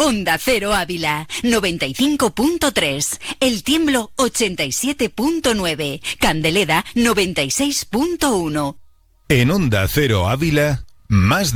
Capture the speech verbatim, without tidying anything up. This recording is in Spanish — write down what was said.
Onda Cero Ávila, noventa y cinco punto tres. El Tiemblo, ochenta y siete punto nueve. Candeleda, noventa y seis punto uno. En Onda Cero Ávila, más de